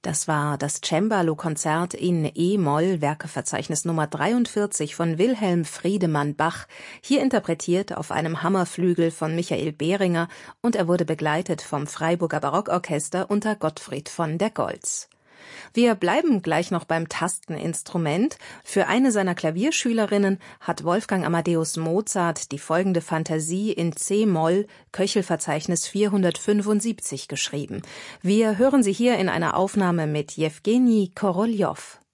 Das war das Cembalo-Konzert in e-Moll, Werkeverzeichnis Nummer 43 von Wilhelm Friedemann Bach, hier interpretiert auf einem Hammerflügel von Michael Behringer, und er wurde begleitet vom Freiburger Barockorchester unter Gottfried von der Goltz. Wir bleiben gleich noch beim Tasteninstrument. Für eine seiner Klavierschülerinnen hat Wolfgang Amadeus Mozart die folgende Fantasie in c-Moll, Köchelverzeichnis 475, geschrieben. Wir hören sie hier in einer Aufnahme mit Jewgeni Koroljow.